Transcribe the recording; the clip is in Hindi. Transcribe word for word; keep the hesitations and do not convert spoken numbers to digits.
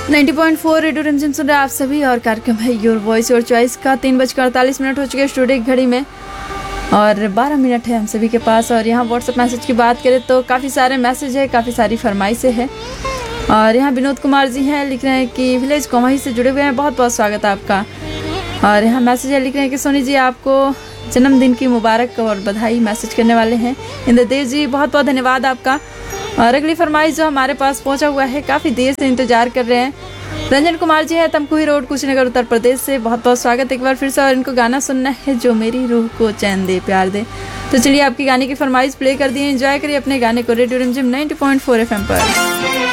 नब्बे पॉइंट चार रेडियो रिमझिम सुन रहे आप सभी और कार्यक्रम है योर वॉइस योर चॉइस का। तीन बजकर अड़तालीस मिनट हो चुके हैं स्टूडियो की घड़ी में और बारह मिनट है हम सभी के पास। और यहाँ व्हाट्सएप मैसेज की बात करें तो काफ़ी सारे मैसेज है, काफ़ी सारी फरमाइशें हैं। और यहाँ विनोद कुमार जी हैं, लिख रहे हैं कि विलेज कोमाही से जुड़े हुए हैं, बहुत बहुत स्वागत है आपका। और यहाँ मैसेज है, लिख रहे हैं कि सोनी जी आपको जन्मदिन की मुबारक और बधाई मैसेज करने वाले हैं। इंद्रदेव जी बहुत बहुत धन्यवाद आपका। और अगली फरमाइश जो हमारे पास पहुंचा हुआ है, काफ़ी देर से इंतजार कर रहे हैं, रंजन कुमार जी है तमकुही रोड कुशीनगर उत्तर प्रदेश से, बहुत बहुत स्वागत एक बार फिर से। और इनको गाना सुनना है जो मेरी रूह को चैन दे प्यार दे। तो चलिए आपकी गाने की फरमाइश प्ले कर दिए, एंजॉय करिए अपने गाने को रेडियो रिमझिम नब्बे पॉइंट चार एफएम पर।